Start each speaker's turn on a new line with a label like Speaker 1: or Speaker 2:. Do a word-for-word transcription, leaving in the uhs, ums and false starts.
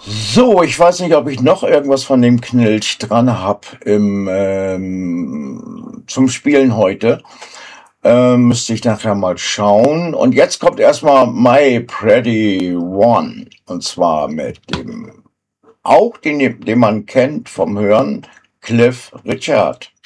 Speaker 1: So, ich weiß nicht, ob ich noch irgendwas von dem Knilch dran hab im, ähm, zum Spielen heute. Ähm, müsste ich nachher mal schauen. Und jetzt kommt erstmal My Pretty One. Und zwar mit dem, auch den, den man kennt vom Hören, Cliff Richard.